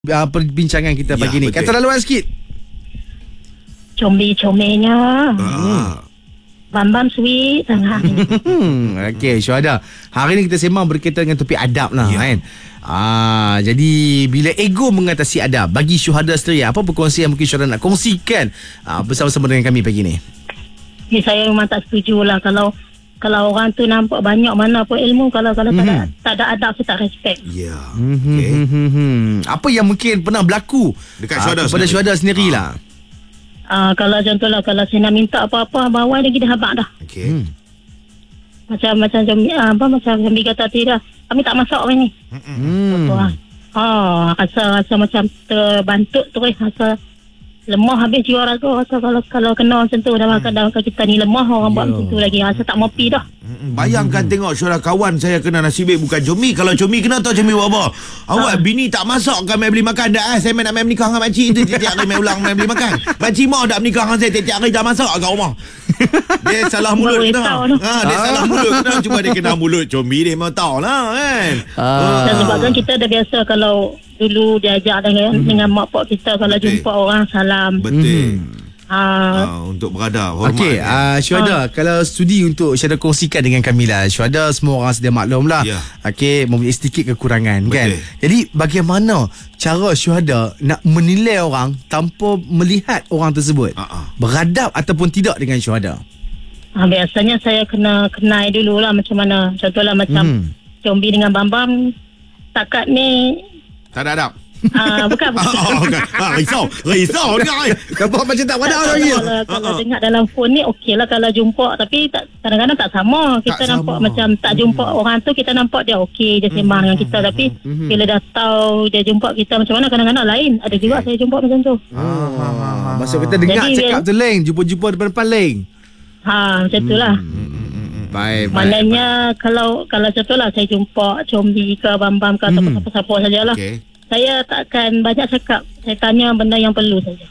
perbincangan kita pagi ni. Kata laluan sikit. Comel-comelnya. Bam-bam sweet sangat. Okey, Syuhada. Hari ni kita sembang berkaitan dengan topik adab lah, kan. Jadi bila ego mengatasi adab, bagi Syuhada sendiri, apa perkongsian yang mungkin Syuhada nak kongsikan bersama-sama dengan kami pagi ni? Saya memang tak setuju lah kalau orang tu nampak banyak mana pun ilmu, kalau tak ada adab, saya tak respect. Ya. Apa yang mungkin pernah berlaku dekat Syuhada kepada Syuhada sendirilah? Kalau contohlah, kalau saya nak minta apa-apa, bawa lagi dah habaq dah. Okey. Macam Jambi kata tidak, kami tak masak hari ni. Rasa macam terbantuk tu, rasa lemah habis jiwa raga. Rasa kalau kena macam tu, dah kita ni lemah, orang buat macam tu lagi, rasa tak mopi dah. Bayangkan tengok Syuhada, kawan saya kena nasi baik bukan Comi. Kalau Comi kena tahu Comi buat apa. Awak bini tak masak kan, main beli makan dah. Saya nak main menikah dengan makcik tu, tiap hari main ulang main beli makan. Makcik mau tak menikah dengan saya, tiap hari dah masak kat rumah. Dia salah mulut kena. Dia salah mulut kena. Cuma dia kena mulut Comi, dia memang tahu lah kan. Dan sebabkan kita dah biasa, kalau dulu diajak dengan mak pak kita, kalau jumpa orang salam. Betul. Untuk beradab, hormat. Okey, Syuhada, kalau studi untuk Syuhada kongsikan dengan kami lah. Syuhada semua orang sedia maklum lah. Okey, mempunyai sedikit kekurangan. Betul. Kan. Jadi bagaimana cara Syuhada nak menilai orang tanpa melihat orang tersebut beradab ataupun tidak dengan Syuhada? Biasanya saya kena kenal dulu lah macam mana. Contohlah macam Combi dengan Bambam, takat ni tak ada adab. Bukan. Risau dengar. Nampak macam tak wadah lagi. Kalau dengar dalam phone ni okey lah kalau jumpa, tapi kadang-kadang tak sama. Kita nampak macam tak jumpa orang tu, kita nampak dia okey, dia sembang dengan kita, tapi bila dah tahu dia jumpa kita macam mana, kadang-kadang lain. Ada juga saya jumpa macam tu. Maksud kita dengar cakap tu lain, jumpa depan-depan lain. Macam tu lah. Baik. Maknanya kalau contohlah saya jumpa Combi ke Bambam ke atau siapa-siapa sajalah, saya takkan banyak cakap. Saya tanya benda yang perlu saja.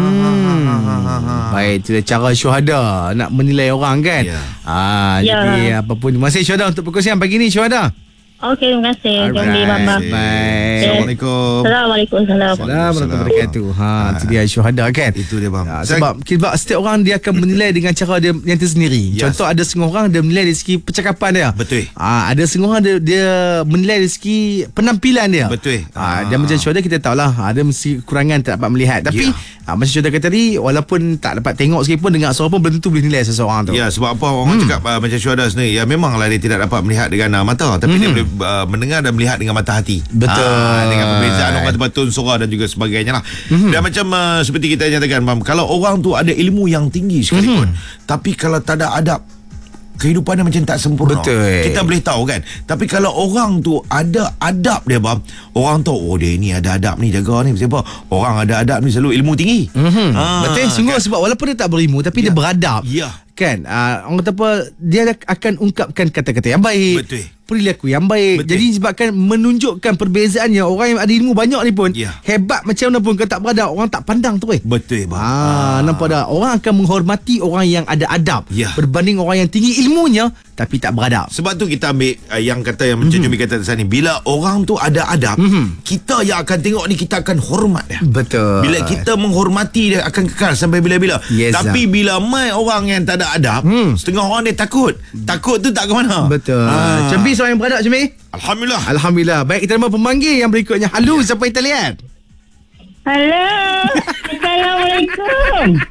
Baik, itu cara Syuhada nak menilai orang kan. Jadi apapun. Terima kasih Syuhada untuk perkongsian pagi ni, Syuhada. Okey, terima kasih Combi Bambam. Baik. Assalamualaikum. Assalamualaikum. Assalamualaikum warahmatullahi wabarakatuh. Itu dia Syuhada kan. Itu dia bang. Sebab setiap orang dia akan menilai dengan cara dia yang tersendiri. Contoh, ada setengah orang dia menilai dari segi percakapan dia. Betul. Ada setengah orang dia menilai dari segi penampilan dia. Betul. Dia macam Syuhada, kita tahulah ada mesti kekurangan tak dapat melihat. Tapi macam Syuhada kata tadi, walaupun tak dapat tengok sikit pun, dengar suara pun belum tentu boleh nilai seseorang tu. Ya, sebab apa orang cakap macam Syuhada sendiri, ya memanglah dia tidak dapat melihat dengan mata, tapi dia boleh mendengar dan melihat dengan mata hati. Betul. Dengan perbezaan orang tempatun suara dan juga sebagainya lah. Dan macam seperti kita nyatakan, kalau orang tu ada ilmu yang tinggi sekalipun, tapi kalau tak ada adab, kehidupannya macam tak sempurna. Betul. Kita boleh tahu kan. Tapi kalau orang tu ada adab dia bang, orang tahu dia ni ada adab ni, jaga ni. Sebab orang ada adab ni selalu ilmu tinggi. Betul, sungguh kan? Sebab walaupun dia tak berilmu, tapi dia beradab. Kan, orang kata apa, dia akan ungkapkan kata-kata yang baik. Betul. Perilaku yang baik. Jadi sebabkan menunjukkan perbezaannya, orang yang ada ilmu banyak ni pun hebat macam mana pun, kalau tak beradab, orang tak pandang tu. Betul bang. Nampak tak? Orang akan menghormati orang yang ada adab berbanding orang yang tinggi ilmunya tapi tak beradab. Sebab tu kita ambil yang kata yang macam Jumi kata tadi, bila orang tu ada adab, kita yang akan tengok ni, kita akan hormat dia. Betul. Bila kita menghormati dia, akan kekal sampai bila-bila. Tapi bila mai orang yang tak ada adab, setengah orang dia takut. Takut tu tak ke mana. Betul. Cembi seorang yang beradab, Cembi. Alhamdulillah. Alhamdulillah. Baik, kita nama pemanggil yang berikutnya. Halo, siapa yang terlihat? Halo. Assalamualaikum.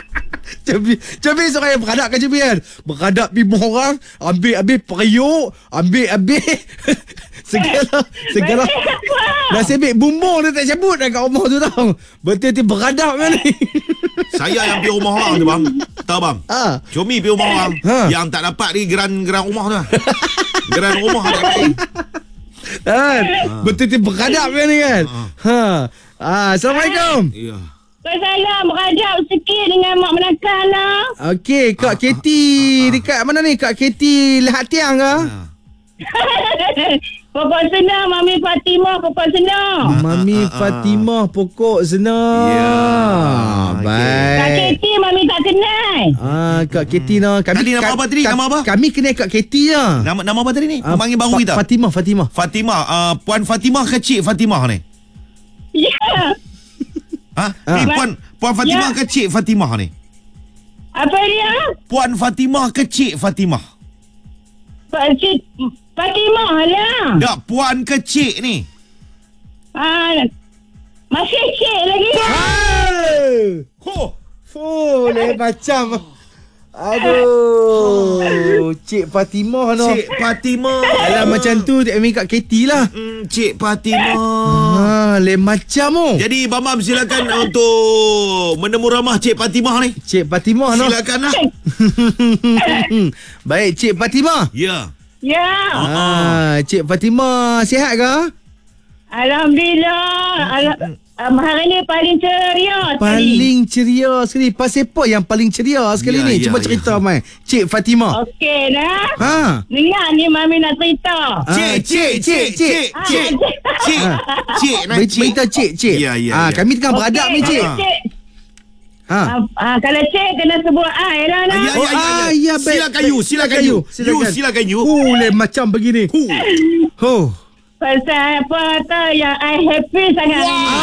Cembi seorang yang beradab kan, Cembi kan? Beradab pergi orang, ambil periuk, ambil segala nasib bumbung dia tak cabut dah kat rumah tu tau. Betul-betul beradab kan ni. Saya yang pergi rumah orang tu bang. Tahu bang? Cumi pergi rumah orang yang tak dapat ni geran rumah tu. Geran rumah tak dapat. Betul-betul beradab kan ni kan. Assalamualaikum. Ya. Salam, beradab sikit dengan mak menakal lah. Okey, Kak Katie dekat mana ni? Kak Katie Lehat Tiang ke? Pokok senang, Mami Fatimah Pokok senang. Mami Fatimah Pokok senang. Baik. Kak Katie Mami tak kenal. Kak Katie lah. Tadi nama apa tadi? Nama apa? Kami kenal Kak Katie lah. Nama apa tadi ni? Pemanggil baru kita. Fatimah. Puan Fatimah ke Cik Fatimah ni? Ya. Puan Fatimah ke Cik Fatimah ni? Apa dia? Puan Fatimah ke Cik Fatimah? Cik Fatimah lah. Tak, puan ke Cik ni? Masih cik lagi. Boleh macam. Aduh, Cik Fatimah no. Cik Fatimah. Alah macam tu Amin kat KT lah. Cik Fatimah. Lain macam oh. Jadi Bambam silakan untuk menemu ramah Cik Fatimah ni. Cik Fatimah no. Silakanlah. Baik Cik Fatimah. Ya. Ya. Cik Fatimah sihat ke? Alhamdulillah. Hari ni paling ceria sekali. Paling ceria sekali. Pasal apa yang paling ceria sekali ni? Cuba cerita mai. Cik Fatimah. Okey dah. Dengar ni Mami nak cerita. Cik. Berita cik. Ya. Kami tengah beradab ni cik. Kalau cik kena sebut I lah nak. Ya, baik. Silakan you. Boleh macam begini. Pasal apa tu yang I happy sangat.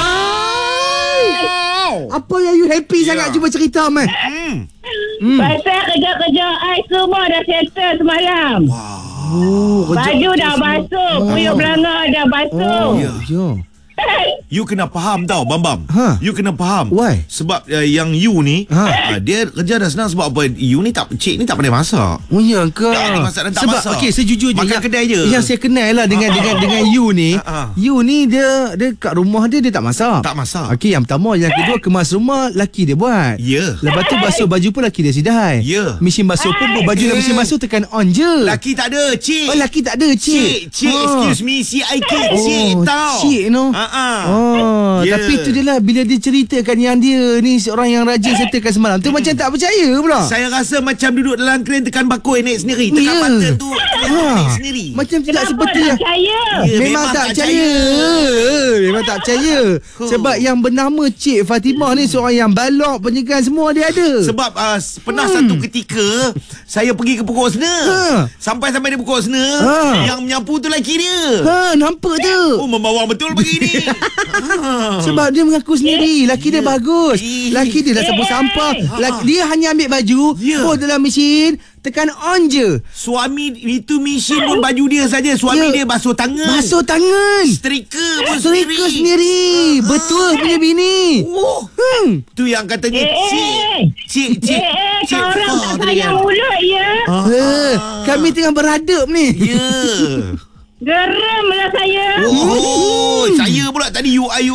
Apa yang you happy sangat? Cuba cerita mai. Pasal kerja-kerja I semua dah settle semalam. Baju dah basuh, puyuh belanga dah basuh. You kena faham tau Bambam. You kena faham. Why? Sebab yang you ni dia kerja dah senang. Sebab apa? You ni Cik ni tak pandai masak. Oh ya ke? Tak masak dan tak sebab masak. okey sejujurnya makan kedai je. Yang saya kenal lah dengan you ni. You ni dia kat rumah dia tak masak. Tak masak. Okey, yang pertama, yang kedua kemas rumah laki dia buat. Ya. Lepas tu basuh baju pun laki dia sidai. Ya. Mesin basuh pun baju dalam mesin basuh tekan on je. Laki tak ada, Cik. Oh, laki tak ada, Cik. Cik, excuse me, CIK, Cik tau. Cik no. Tapi tu dia lah, bila dia ceritakan yang dia ni seorang yang rajin settlekan semalam tu macam tak percaya pula. Saya rasa macam duduk dalam kren tekan bakoi naik sendiri. Tekan pantai tu naik sendiri. Macam tidak Kenapa seperti tak yang percaya? Memang tak percaya. Memang tak percaya. Sebab yang bernama Cik Fatimah ni seorang yang balok, penyegan semua dia ada. Sebab pernah satu ketika saya pergi ke pokok sena. Sampai di pokok sena, yang menyapu tu laki dia. Nampak tu. Oh, membawang betul pagi ni. Sebab dia mengaku sendiri laki dia bagus. Laki dia dah sapu sampah. Dia hanya ambil baju, buat dalam mesin, tekan on je. Suami itu mesin pun baju dia saja. Suami dia basuh tangan. Basuh tangan. Setrika pun sendiri. Betul punya bini. Tu yang katanya Cik kau orang tak sayang mulut ya. Kami tengah beradab ni. Ya. Geram lah saya. Saya pula tadi UI.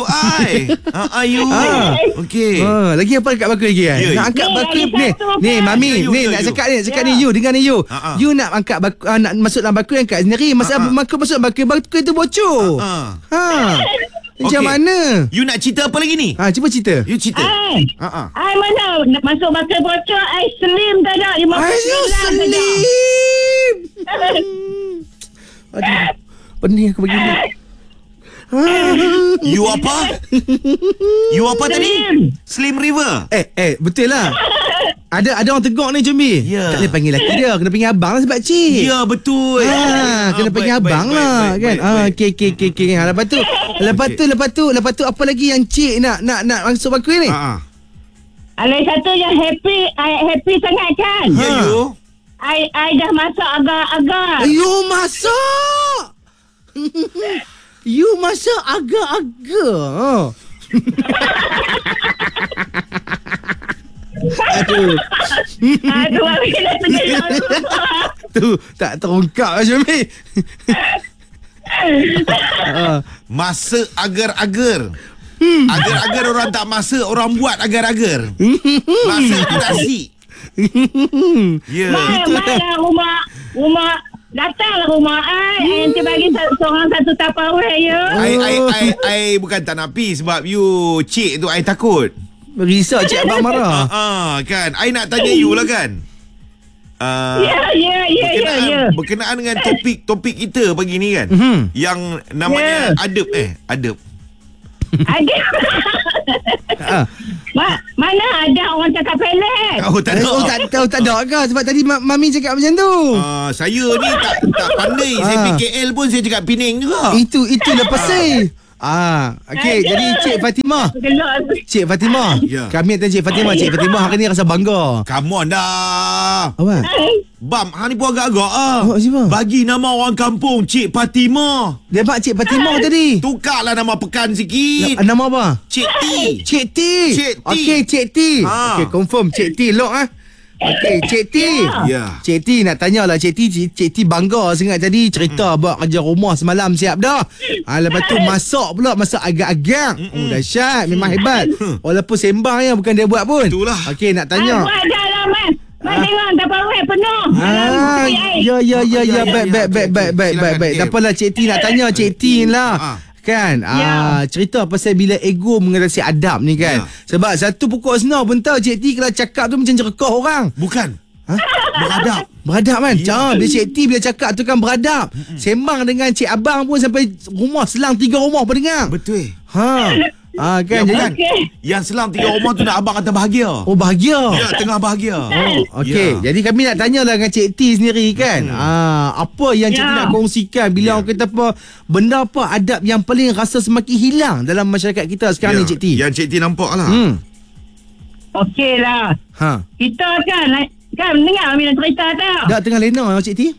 Okey. Lagi apa dekat bakul lagi kan? Nak angkat bakul ni. Ni Mami, ni nak cakap ni you, dengar ni you. You nak angkat bakul, nak masuk dalam bakul, angkat sendiri. Masa bakul masuk bakul tu bocor. Macam mana? You nak cerita apa lagi ni? Cuba cerita. You cerita. I mana masuk bakul bocor, I slim tak ada 59 saja. Aduh, pening aku begini. You apa? You apa tadi? Slim River. Betul lah. Ada orang tegur ni Jombi. Tak boleh panggil laki dia, kena panggil abang lah sebab cik. Ya betul. Kena panggil abang lah kan. Okey. Lepas tu apa lagi yang cik nak masuk bakul ni? Ada satu yang happy sangat kan? Ya you. I dah masak agak-agak. You masak? You masak agak-agak? Aduh, bila terjadi tu tak terungkap macam ni. Masak agar-agar. Agar-agar orang tak masak, orang buat agar-agar. Masak nasi. Mana rumah datanglah rumah nanti bagi seorang satu Tupperware ya. I bukan tak nak pergi sebab you cik tu I takut. Risau cik abang marah. Kan I nak tanya you lah kan. Ya. Berkenaan dengan topik kita pagi ni kan. Yang namanya adab. Ada. Mana ada orang cakap pelik? Tak ada ke? Sebab tadi Mami cakap macam tu. Saya ni tak pandai. Saya pergi KL pun saya cakap Penang juga. Itu lepas Okey, jadi Cik Fatimah. Cik Fatimah. Ya. Kami tanya Cik Fatimah. Cik Fatimah hari ni rasa bangga. Come on dah. Apa? Bam, hang ni pun agak-agak Siapa? Bagi nama orang kampung Cik Fatimah. Dia bak Cik Fatimah tadi. Tukarlah nama pekan sikit. Nama apa? Cik T. Cik T. Cik T. Okey, Cik T. Okey, confirm Cik T lock Okey, Cik T. Ya. Cik T nak tanyalah Cik T bangga sangat tadi cerita buat kerja rumah semalam siap dah. Lepas tu masak pula, masak agak-agak. Dahsyat, memang hebat. Walaupun sembang ya, bukan dia buat pun. Itulah. Okey, nak tanya. Buat dah lah, Mas. Mas tengok Tupperware penuh. Ya. Baik. Tak apalah Cik T nak tanya Cik T lah. Kan cerita pasal bila ego mengatasi adab ni kan. Sebab satu pokok senar pun tahu Cik T kalau cakap tu macam jerekoh orang. Bukan. Beradab kan. Bila Cik T bila cakap tu kan beradab. Sembang dengan Cik Abang pun sampai rumah selang 3 rumah pun dengar. Betul. Kan Bukan. Okey. Yang selang 3 rumah tu nak abang kata bahagia. Oh bahagia. Ya, tengah bahagia. Okey, jadi kami nak tanyalah dengan Cik T sendiri kan. Apa yang Cik T nak kongsikan bila orang kata apa benda apa adab yang paling rasa semakin hilang dalam masyarakat kita sekarang ni Cik T. Yang Cik T nampak lah. Okey lah. Kita kan dengar Amin cerita tau. Dah tengah lena Cik T?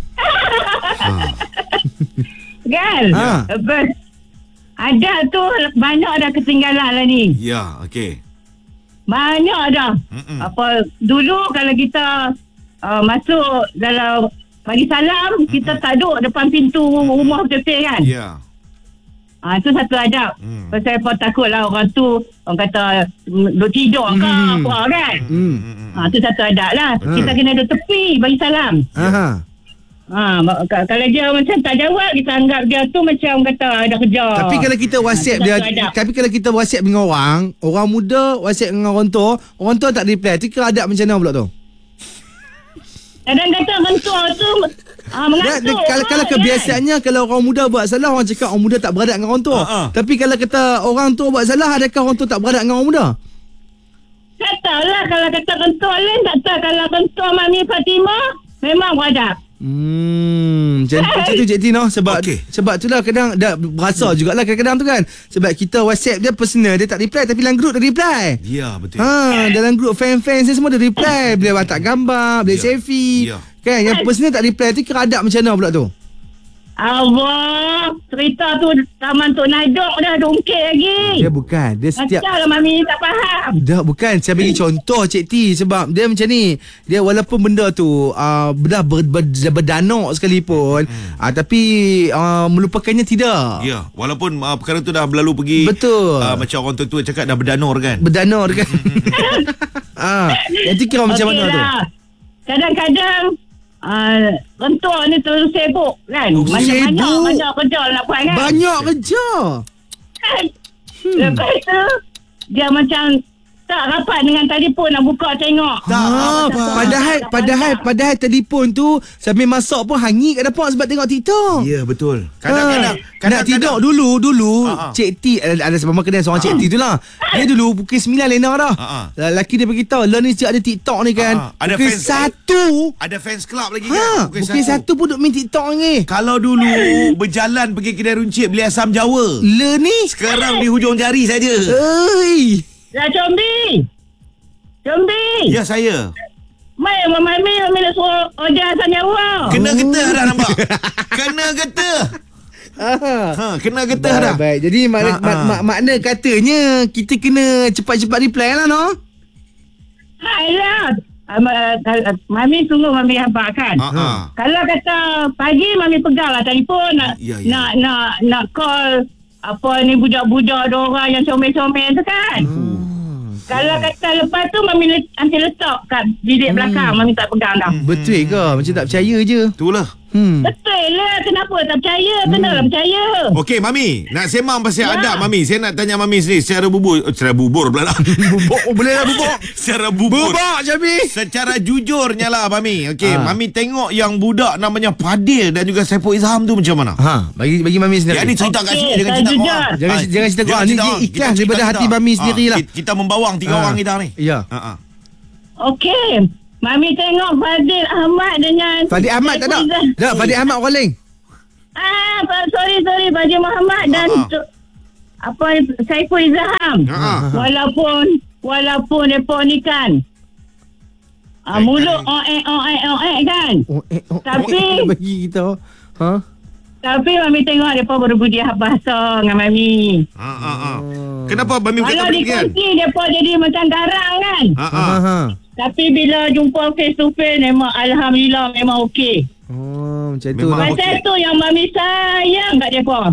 Kan? Lepas adab tu banyak dah ketinggalan lah ni. Ya, okey. Banyak dah. Apa dulu kalau kita masuk dalam bagi salam, kita tak duduk depan pintu rumah betul-betul kan? Ya. Itu satu adab. Pasal apa takutlah orang tu orang kata duduk tidur ke apa kan? Itu satu adab lah. Kita kena duduk tepi bagi salam. Kalau dia macam tak jawab, kita anggap dia tu macam kata ada kerja. Tapi kalau kita WhatsApp dia, tapi kalau kita WhatsApp dengan orang muda WhatsApp dengan orang tua tak reply. Tu kira adab macam mana pula tu? Kadang kata mentua tu mengatur. Kalau kebiasaannya kalau orang muda buat salah, orang cakap orang muda tak beradab dengan orang tua. Tapi kalau kata orang tua buat salah, adakah orang tua tak beradab dengan orang muda? Tak tahulah. Kalau kata mentua lain, tak tahu. Kalau mentua Mami Fatimah memang beradab. Macam tu Cik T no? Sebab itulah kadang dah berasa jugalah kadang-kadang tu kan. Sebab kita WhatsApp dia personal, dia tak reply, tapi dalam grup dia reply. Ya, betul. Dalam grup fan-fans dia semua dia reply. Bila letak gambar, bila selfie. Kan yang personal tak reply tu kira adab macam mana pula tu? Allah, cerita tu zaman Tok Nadok dah dongkit lagi. Dia bukan. Dia setiap macam lah Mami tak faham. Dah bukan. Saya bagi contoh Cik T. Sebab dia macam ni. Dia walaupun benda tu dah berdanok sekalipun, tapi melupakannya tidak. Ya, walaupun perkara tu dah berlalu pergi. Betul. Macam orang tua cakap dah berdanor kan. Berdanor kan. Nanti kira macam mana tu? Kadang-kadang rentua ni terlalu sibuk kan. Banyak kerja nak buat kan. Banyak kerja. Lepas tu dia macam tak rapat dengan telefon nak buka tengok. Padahal telefon tu sambil masak pun hangit kat depan sebab tengok TikTok. Ya, betul. Kadang-kadang nak tidur dulu Cik T ada sebab kena seorang Cik T tu lah. Dia dulu pukul 9 lena dah. Lelaki dia beritahu lah ni cik ada TikTok ni kan. Ada pukul 1 ada fans club lagi kan. Pukul 1 pun duk main TikTok ni. Kalau dulu berjalan pergi kedai runcit beli asam Jawa, ni sekarang di hujung jari saja. Ya, Combi. Ya, saya. Mami nak suruh order asam Jawa. Kena getah dah nampak. Kena getah. Kena getah dah. Baik. Jadi makna katanya kita kena cepat-cepat reply lah no. Hailah. Mami tunggu Mami habaq kan. Kalau kata pagi Mami pegang lah telefon nak call apa ni budak-budak orang yang comel-comel tu kan. Kalau kata lepas tu Mami nanti letak kat bilik belakang, Mami tak pegang dah. Betul ke? Macam tak percaya je. Itulah. Betul lah. Kenapa tak percaya? Kenalah percaya. Okey Mami, nak sembang pasal adab Mami. Saya nak tanya Mami sendiri secara bubur pula lah. Bubur boleh lah bubur. Secara bubur. Bubur Jabi. Secara jujurnya lah Mami. Okey, Mami tengok yang budak namanya Fadil dan juga Saiful Izham tu macam mana? Bagi Mami sendiri. Ya ni cerita kat sini, jangan cerita orang. Jangan cerita orang. Ni ikhlas daripada hati Mami sendirilah. Kita membawang 3 orang kita ni. Ya. Okey. Mami tengok Fadil Ahmad dengan Fadil Ahmad tak ada. Fadil Ahmad calling. Sorry Fadil Muhammad dan Saiful Izham. Walaupun depa ni kan mulut kan. Tapi bagi kita. Tapi Mami tengok depa berbudi bahasa dengan Mami. Kenapa Mami kata kalau demikian? dikongsi depa jadi macam garang kan. Tapi bila jumpa face to face memang alhamdulillah memang okey. Macam tu Memang lah. Pasal tu yang Mami sayang kat depa.